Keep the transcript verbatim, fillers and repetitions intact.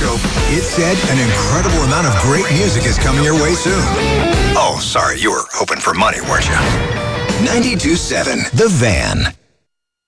Periscope, it said an incredible amount of great music is coming your way soon. Oh, sorry, you were hoping for money, weren't you? ninety-two point seven The Van.